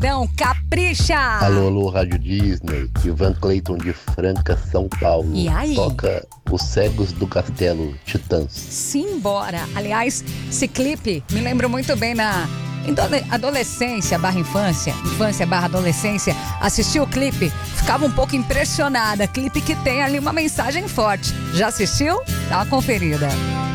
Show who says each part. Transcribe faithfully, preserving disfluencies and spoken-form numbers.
Speaker 1: Então, capricha!
Speaker 2: Alô, alô, Rádio Disney. Ivan Clayton de Franca, São Paulo.
Speaker 1: E aí?
Speaker 2: Toca Os Cegos do Castelo, Titãs.
Speaker 1: Simbora! Aliás, esse clipe me lembra muito bem na adolescência barra infância, infância barra adolescência. Assisti o clipe, ficava um pouco impressionada. Clipe que tem ali uma mensagem forte. Já assistiu? Dá uma conferida.